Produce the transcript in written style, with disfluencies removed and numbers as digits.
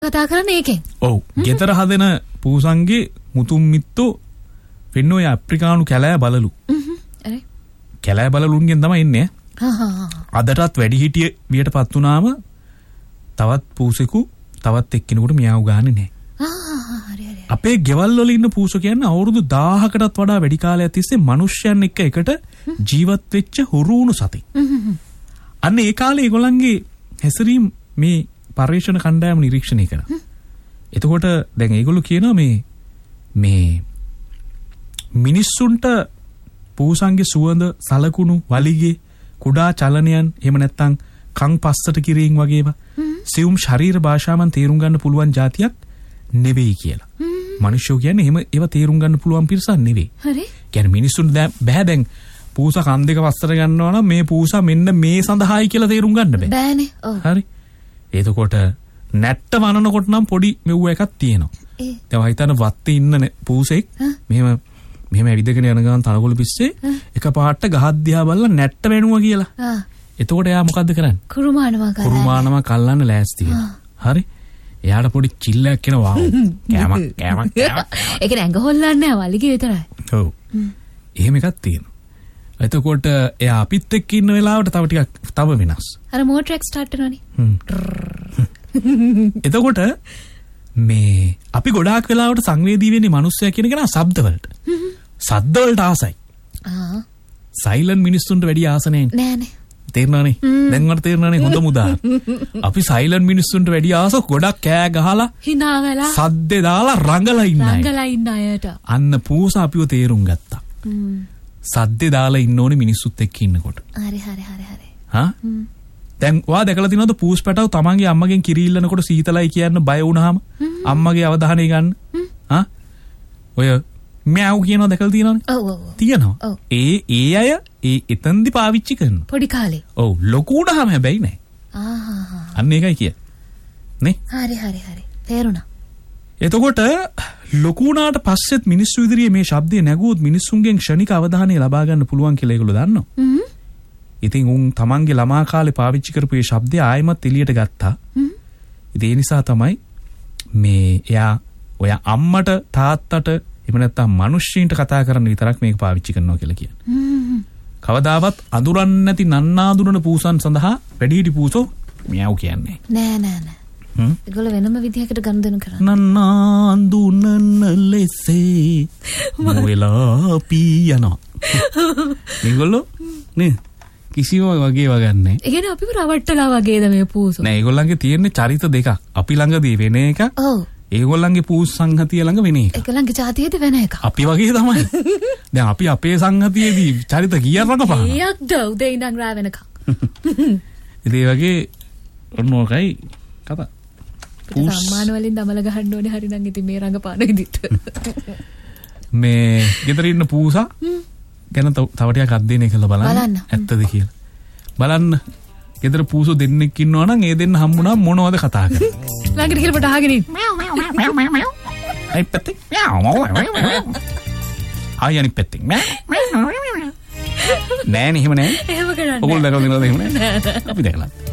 කතා කරන්නේ ඒකෙන්. ඔව්. ගෙදර හදන පූසන්ගේ මුතුන් මිත්තෝ වෙන්න ඔය අප්‍රිකානු කැලෑ බලලු. හරි. කැලෑ බලලුන්ගෙන් තමයි එන්නේ. අදටත් වැඩිහිටිය වියටපත් වුණාම තවත් පූසෙකු තවත් එක්කෙනෙකුට මියාව් ගහන්නේ නැහැ. අපේ ගෙවල් වල ඉන්න පූසෝ කියන්නේ අවුරුදු 1000කටත් වඩා වැඩි කාලයක් තිස්සේ මිනිස්යන් එක්ක එකට ජීවත් වෙච්ච හුරුණු සතෙක්. අන්න ඒ කාලේ ඒගොල්ලන්ගේ හැසිරීම් මේ පර්යේෂණ කණ්ඩායම නිරීක්ෂණය කරා. එතකොට දැන් ඒගොල්ලෝ කියනවා මේ මිනිස්සුන්ට පූසන්ගේ සුවඳ සලකුණු වලිගේ කුඩා චලනයන් එහෙම නැත්නම් කන් පස්සට කිරීම වගේම සියුම් ශරීර භාෂාවන් තේරුම් ගන්න පුළුවන් જાතියක් නෙවෙයි කියලා. මිනිස්සු කියන්නේ එහෙම ඒව තේරුම් ගන්න පුළුවන් පිරිසක් නෙවෙයි. හරි. කියන්නේ මිනිස්සුන්ට බෑ දැන් පූසා කන් දෙක පස්සට ගන්නවා නම් මේ පූසා මෙන්න මේ සඳහායි කියලා තේරුම් ගන්න බෑ. බෑනේ. ඔව්. හරි. එතකොට නැට්ට වනනකොට නම් පොඩි මෙව්ව එකක් තියෙනවා. දැන් හිතන්න වත්තේ ඉන්න පූසෙක් මෙහෙම ඇවිදගෙන යන ගමන් තනකොළ පිස්සේ එක පාට ගහක් දිහා බලලා නැට්ට වෙනුවා කියලා. එතකොට එයා මොකද්ද කරන්නේ? කුරුමානවා කල්ලන්න ලෑස්ති වෙනවා. හරි. එයාට පොඩි චිල්ලයක් එනවා. කෑමක්. ඒ කියන්නේ ඇඟ හොල්ලන්නේ නැහැ වලිගේ විතරයි. ඔව්. එහෙම එකක් තියෙනවා. එතකොට එයා අපිත් එක්ක ඉන්න වෙලාවට තව ටිකක් තව වෙනස්. අර මෝටර් එක ස්ටාර්ට් වෙනවනේ. එතකොට මේ අපි ගොඩාක් වෙලාවට සංවේදී වෙන්නේ මිනිස්සයා කියන කෙනා ශබ්ද වලට. ශබ්ද වලට ආසයි. සයිලන්ට් මිනිස්සුන්ට වැඩි ආස නෑනේ. තේරෙනවනේ. දැන් වල තේරෙනවනේ හොඳ මුදා. අපි සයිලන්ට් මිනිස්සුන්ට වැඩි ආස ගොඩක් කෑ ගහලා hina වෙලා සද්දේ දාලා රඟලා ඉන්න අයට. අන්න පූස අපිව තේරුම් ගත්තා. සද්දේ දාලා ඉන්න ඕනේ මිනිස්සුත් එක්ක ඉන්නකොට. හරි. හා? දැන් ඔයා දැකලා තියෙනවද පූස් පැටව තමන්ගේ අම්මගෙන් කිරි ඉල්ලනකොට සීතලයි කියන්න බය වුණාම අම්මගේ අවධානය ගන්න. හා? ඔය මෑව් කියනවා දැකලා තියෙනවනේ? ඔව්. තියෙනවා. ඒ අය එතෙන්දි පාවිච්චි කරනවා. පොඩි කාලේ. ඔව් ලොකු වුණාම හැබැයි නෑ. අන්න ඒකයි කිය. නේ? හරි. තේරුණා. එතකොට ලොකු වුණාට පස්සෙත් මිනිස්සු ඉදිරියේ මේ ශබ්දය නැගුවොත් මිනිස්සුන්ගෙන් ක්ෂණික අවධානය ලබා ගන්න පුළුවන් කියලා ඒගොල්ලෝ දන්නවා. ඉතින් උන් තමන්ගේ ළමා කාලේ පාවිච්චි කරපු ඒ ශබ්දය ආයෙමත් එළියට ගත්තා. ඉතින් ඒ නිසා තමයි මේ එයා ඔය අම්මට තාත්තට එහෙම නැත්නම් මිනිස්සුන්ට කතා කරන්න විතරක් මේක පාවිච්චි කරනවා කියලා කියන්නේ. කවදාවත් අඳුරන්නේ නැති නන්නාඳුනන පූසන් සඳහා වැඩිහිටි පූසෝ මියාව් කියන්නේ. නෑ. ඒගොල්ලෝ වෙනම විදිහකට ගනුදෙනු කරන්නේ. නන්නාඳුනන ලෙසේ මොයලා පියනවා. මේගොල්ලෝ නේ කිසිම වගේ වගන්නේ. ඒ කියන්නේ අපිව රවට්ටලා වගේද මේ පූසෝ? නෑ ඒගොල්ලන්ගේ තියෙන්නේ චරිත දෙකක්. අපි ළඟදී වෙන එකක්. ඔව්. ඒගොල්ලන්ගේ පූස් සංහතිය ළඟ වෙන එකක්. ඒගොල්ලන්ගේ ජාතියේද වෙන එකක්. අපි වගේ තමයි. දැන් අපි අපේ සංහතියේදී චරිත කීයක් රඟපානවා? ඊයක්ද උදේ ඉඳන් රාව වෙනකම්. ඉතින් ඒ වගේ ඔන්නෝකයි කතා. සම්මාන වලින් දමල ගහන්න ඕනේ හරිනම් ඉතින් මේ රඟපාන විදිහට. මේ ගෙදර ඉන්න පූසා ගැන තව ටිකක් අධ්‍යයනය කරලා බලන්න. ඇත්තද කියලා. බලන්න. ගෙදර පූසෝ දෙන්නෙක් ඉන්නවා නම් ඒ දෙන්න හම්බුණා මොනවද කතා කරන්නේ? ළඟට කියලා පොඩ අහගෙන ඉන්න. අයි පැත්තේ. ආයි අනිත් පැත්තේ. නෑනේ එහෙම නෑ. එහෙම කරන්නේ. ඔයගොල්ලෝ දැකලා තියෙනවද එහෙම නෑ? අපි දැකලා.